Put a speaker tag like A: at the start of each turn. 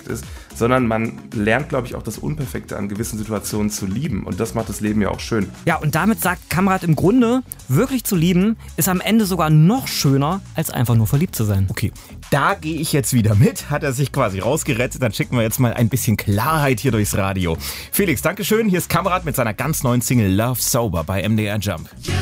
A: ist, sondern man lernt, glaube ich, auch das Unperfekte an gewissen Situationen zu lieben. Und das macht das Leben ja auch schön.
B: Ja, und damit sagt Kamrat im Grunde, wirklich zu lieben, ist am Ende sogar noch schöner, als einfach nur verliebt zu sein.
C: Okay, da gehe ich jetzt wieder mit. Hat er sich quasi rausgerettet. Dann schicken wir jetzt mal ein bisschen Klarheit hier durchs Radio. Felix, Dankeschön. Hier ist Kamrat mit seiner ganz neuen Single Love Sober bei MDR Jump.